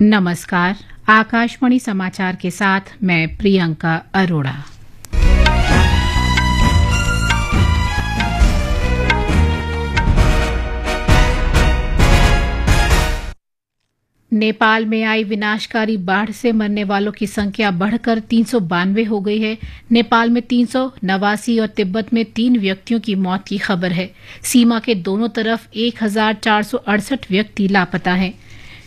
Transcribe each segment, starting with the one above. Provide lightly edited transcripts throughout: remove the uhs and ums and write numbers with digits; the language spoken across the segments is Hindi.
नमस्कार। आकाशवाणी समाचार के साथ मैं प्रियंका अरोड़ा। नेपाल में आई विनाशकारी बाढ़ से मरने वालों की संख्या बढ़कर 392 हो गई है। नेपाल में 389 और तिब्बत में 3 व्यक्तियों की मौत की खबर है। सीमा के दोनों तरफ 1468 व्यक्ति लापता हैं।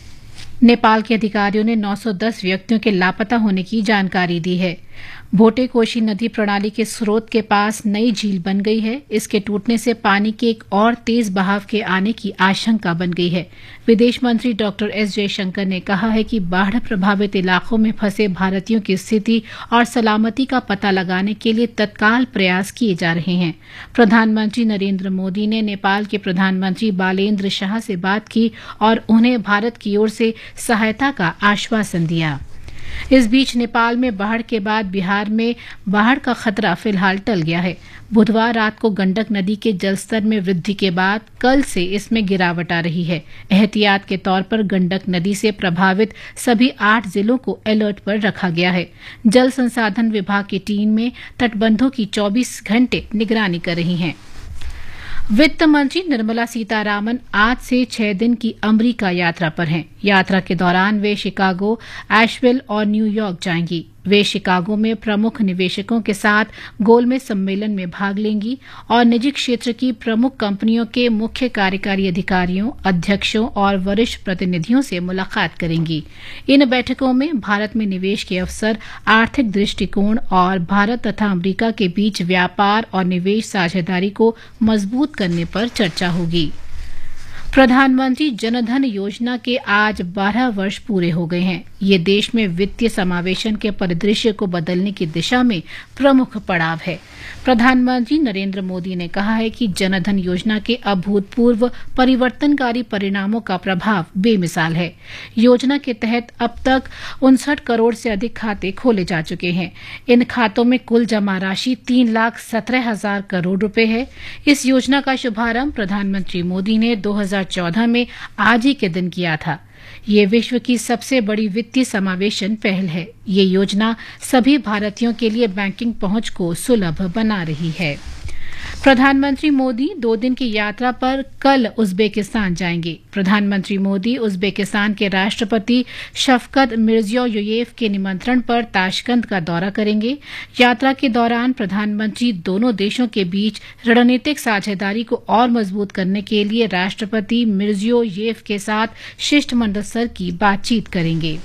नेपाल के अधिकारियों ने 910 व्यक्तियों के लापता होने की जानकारी दी है। भोटे-कोशी नदी प्रणाली के स्रोत के पास नई झील बन गई है। इसके टूटने से पानी के एक और तेज बहाव के आने की आशंका बन गई है। विदेश मंत्री डॉक्टर एस जयशंकर ने कहा है कि बाढ़ प्रभावित इलाकों में फंसे भारतीयों की स्थिति और सलामती का पता लगाने के लिए तत्काल प्रयास किए जा रहे हैं। प्रधानमंत्री नरेंद्र मोदी ने नेपाल के प्रधानमंत्री बालेन्द्र शाह से बात की और उन्हें भारत की ओर से सहायता का आश्वासन दिया। इस बीच नेपाल में बाढ़ के बाद बिहार में बाढ़ का खतरा फिलहाल टल गया है। बुधवार रात को गंडक नदी के जलस्तर में वृद्धि के बाद कल से इसमें गिरावट आ रही है। एहतियात के तौर पर गंडक नदी से प्रभावित सभी 8 जिलों को अलर्ट पर रखा गया है। जल संसाधन विभाग की टीम में तटबंधों की 24 घंटे निगरानी कर रही है। वित्त मंत्री निर्मला सीतारामन आज से 6 दिन की अमेरिका यात्रा पर हैं। यात्रा के दौरान वे शिकागो, एशविल और न्यूयॉर्क जाएंगी। वे शिकागो में प्रमुख निवेशकों के साथ गोलमेज सम्मेलन में भाग लेंगी और निजी क्षेत्र की प्रमुख कंपनियों के मुख्य कार्यकारी अधिकारियों, अध्यक्षों और वरिष्ठ प्रतिनिधियों से मुलाकात करेंगी। इन बैठकों में भारत में निवेश के अवसर, आर्थिक दृष्टिकोण और भारत तथा अमेरिका के बीच व्यापार और निवेश साझेदारी को मजबूत करने पर चर्चा होगी। प्रधानमंत्री जनधन योजना के आज 12 वर्ष पूरे हो गए हैं। ये देश में वित्तीय समावेशन के परिदृश्य को बदलने की दिशा में प्रमुख पड़ाव है। प्रधानमंत्री नरेंद्र मोदी ने कहा है कि जनधन योजना के अभूतपूर्व परिवर्तनकारी परिणामों का प्रभाव बेमिसाल है। योजना के तहत अब तक 59 करोड़ से अधिक खाते खोले जा चुके हैं। इन खातों में कुल जमा राशि 3,17,000 करोड़ रुपए है। इस योजना का शुभारंभ प्रधानमंत्री मोदी ने 2014 में आज ही के दिन किया था। ये विश्व की सबसे बड़ी वित्तीय समावेशन पहल है। ये योजना सभी भारतीयों के लिए बैंकिंग पहुंच को सुलभ बना रही है। प्रधानमंत्री मोदी 2 दिन की यात्रा पर कल उज्बेकिस्तान जाएंगे। प्रधानमंत्री मोदी उज्बेकिस्तान के राष्ट्रपति शफकत मिर्जियोयेव के निमंत्रण पर ताशकंद का दौरा करेंगे। यात्रा के दौरान प्रधानमंत्री दोनों देशों के बीच रणनीतिक साझेदारी को और मजबूत करने के लिए राष्ट्रपति मिर्जियोयेव के साथ शिष्टमंडल स्तर की बातचीत करेंगे।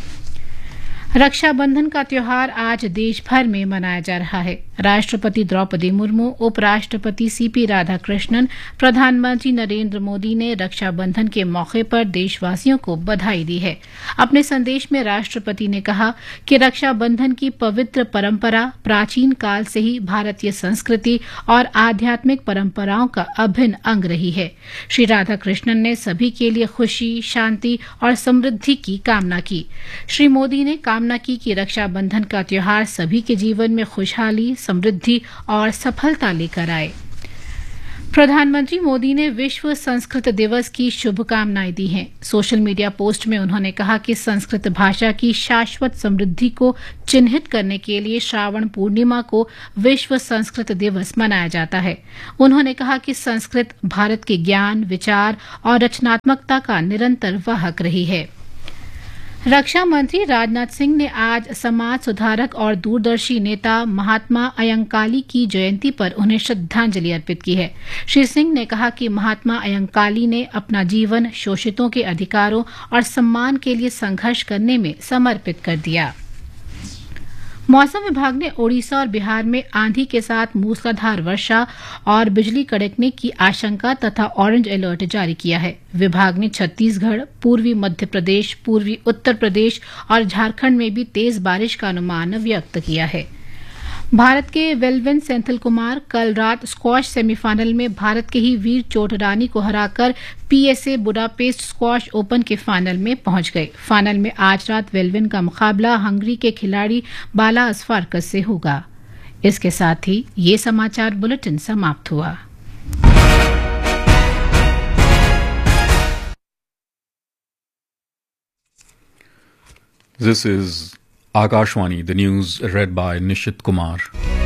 रक्षाबंधन का त्योहार आज देश भर में मनाया जा रहा है। राष्ट्रपति द्रौपदी मुर्मू, उपराष्ट्रपति सीपी राधाकृष्णन, प्रधानमंत्री नरेंद्र मोदी ने रक्षाबंधन के मौके पर देशवासियों को बधाई दी है। अपने संदेश में राष्ट्रपति ने कहा कि रक्षाबंधन की पवित्र परंपरा प्राचीन काल से ही भारतीय संस्कृति और आध्यात्मिक परंपराओं का अभिन्न अंग रही है। श्री राधाकृष्णन ने सभी के लिए खुशी, शांति और समृद्धि की कामना की। श्री मोदी ने कामना की कि रक्षाबंधन का त्योहार सभी के जीवन में खुशहाली, समृद्धि और सफलता लेकर आए। प्रधानमंत्री मोदी ने विश्व संस्कृत दिवस की शुभकामनाएं दी हैं। सोशल मीडिया पोस्ट में उन्होंने कहा कि संस्कृत भाषा की शाश्वत समृद्धि को चिन्हित करने के लिए श्रावण पूर्णिमा को विश्व संस्कृत दिवस मनाया जाता है। उन्होंने कहा कि संस्कृत भारत के ज्ञान, विचार और रचनात्मकता का निरंतर वाहक रही है। रक्षा मंत्री राजनाथ सिंह ने आज समाज सुधारक और दूरदर्शी नेता महात्मा अयंकाली की जयंती पर उन्हें श्रद्धांजलि अर्पित की है। श्री सिंह ने कहा कि महात्मा अयंकाली ने अपना जीवन शोषितों के अधिकारों और सम्मान के लिए संघर्ष करने में समर्पित कर दिया। मौसम विभाग ने ओडिशा और बिहार में आंधी के साथ मूसलाधार वर्षा और बिजली कड़कने की आशंका तथा ऑरेंज अलर्ट जारी किया है। विभाग ने छत्तीसगढ़, पूर्वी मध्य प्रदेश, पूर्वी उत्तर प्रदेश और झारखंड में भी तेज बारिश का अनुमान व्यक्त किया है। भारत के वेलविन सेंथिल कुमार कल रात स्क्वॉश सेमीफाइनल में भारत के ही वीर चोटरानी को हराकर पीएसए बुडापेस्ट स्क्वॉश ओपन के फाइनल में पहुंच गए। फाइनल में आज रात वेलविन का मुकाबला हंगरी के खिलाड़ी बाला अस्फारकस से होगा। इसके साथ ही ये समाचार बुलेटिन समाप्त हुआ। This is Akashwani, the news read by Nishit Kumar.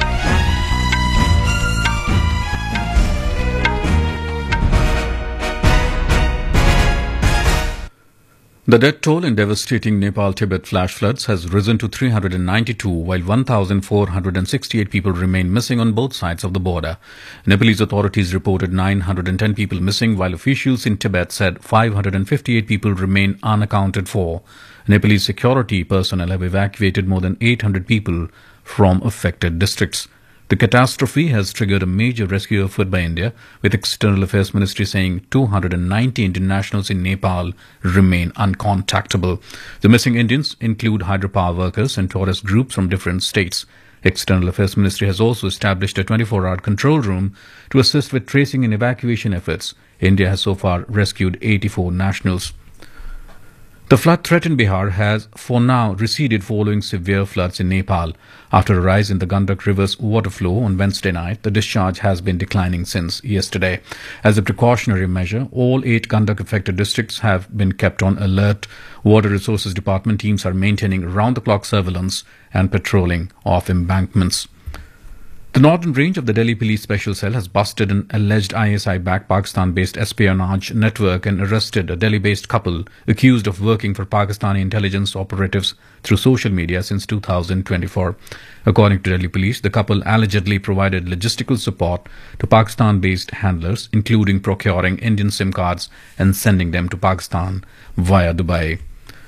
The death toll in devastating Nepal-Tibet flash floods has risen to 392, while 1,468 people remain missing on both sides of the border. Nepalese authorities reported 910 people missing, while officials in Tibet said 558 people remain unaccounted for. Nepalese security personnel have evacuated more than 800 people from affected districts. The catastrophe has triggered a major rescue effort by India, with External Affairs Ministry saying 290 Indian nationals in Nepal remain uncontactable. The missing Indians include hydropower workers and tourist groups from different states. External Affairs Ministry has also established a 24-hour control room to assist with tracing and evacuation efforts. India has so far rescued 84 nationals. The flood-threatened Bihar has, for now, receded following severe floods in Nepal. After a rise in the Gandak River's water flow on Wednesday night, the discharge has been declining since yesterday. As a precautionary measure, all 8 Gandak-affected districts have been kept on alert. Water Resources Department teams are maintaining round-the-clock surveillance and patrolling of embankments. The northern range of the Delhi Police Special Cell has busted an alleged ISI-backed Pakistan-based espionage network and arrested a Delhi-based couple accused of working for Pakistani intelligence operatives through social media since 2024. According to Delhi Police, the couple allegedly provided logistical support to Pakistan-based handlers, including procuring Indian SIM cards and sending them to Pakistan via Dubai.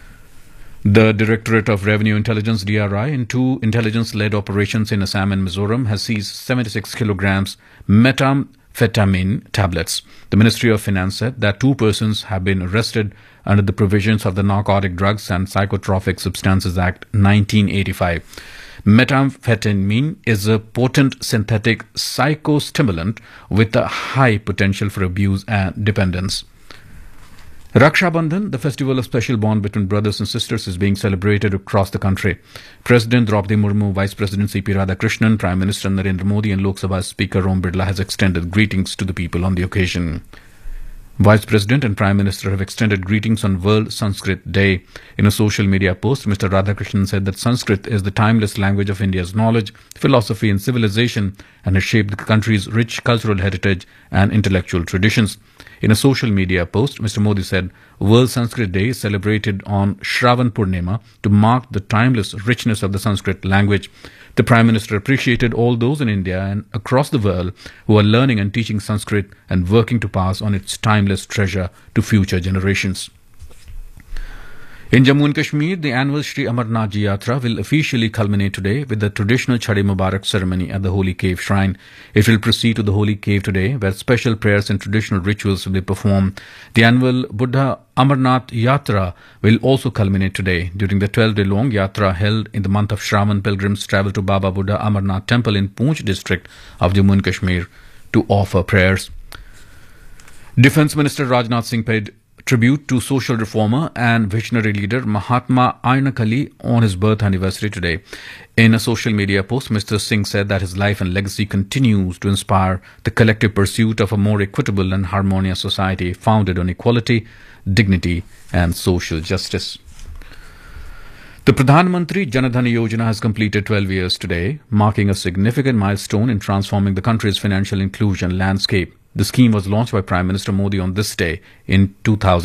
The Directorate of Revenue Intelligence DRI in 2 intelligence-led operations in Assam and Mizoram has seized 76 kilograms methamphetamine tablets. The Ministry of Finance said that 2 persons have been arrested under the provisions of the Narcotic Drugs and Psychotropic Substances Act 1985. Methamphetamine is a potent synthetic psychostimulant with a high potential for abuse and dependence. Raksha Bandhan, the festival of special bond between brothers and sisters, is being celebrated across the country. President Draupadi Murmu, Vice President C.P. Radhakrishnan, Prime Minister Narendra Modi and Lok Sabha Speaker Om Birla has extended greetings to the people on the occasion. Vice President and Prime Minister have extended greetings on World Sanskrit Day. In a social media post, Mr. Radhakrishnan said that Sanskrit is the timeless language of India's knowledge, philosophy and civilization and has shaped the country's rich cultural heritage and intellectual traditions. In a social media post, Mr. Modi said, World Sanskrit Day is celebrated on Shravan Purnima to mark the timeless richness of the Sanskrit language. The Prime Minister appreciated all those in India and across the world who are learning and teaching Sanskrit and working to pass on its timeless treasure to future generations. In Jammu and Kashmir, the annual Shri Amarnath Ji Yatra will officially culminate today with the traditional Chade Mubarak ceremony at the Holy Cave Shrine. It will proceed to the Holy Cave today, where special prayers and traditional rituals will be performed. The annual Buddha Amarnath Yatra will also culminate today. During the 12-day-long Yatra held in the month of Shravan, pilgrims travel to Baba Buddha Amarnath Temple in Poonch district of Jammu and Kashmir to offer prayers. Defence Minister Rajnath Singh paid tribute to social reformer and visionary leader Mahatma Ainakali on his birth anniversary today. In a social media post, Mr. Singh said that his life and legacy continues to inspire the collective pursuit of a more equitable and harmonious society founded on equality, dignity and social justice. The Pradhan Mantri Jan Dhan Yojana has completed 12 years today, marking a significant milestone in transforming the country's financial inclusion landscape. The scheme was launched by Prime Minister Modi on this day in 2000.